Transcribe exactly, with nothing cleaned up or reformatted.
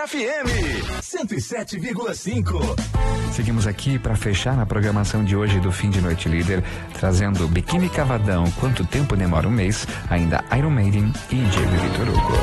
F M cento e sete vírgula cinco. Seguimos aqui para fechar na programação de hoje do Fim de Noite Líder, trazendo Biquíni Cavadão, Quanto Tempo Demora um Mês, ainda Iron Maiden e Diego Vitor Hugo.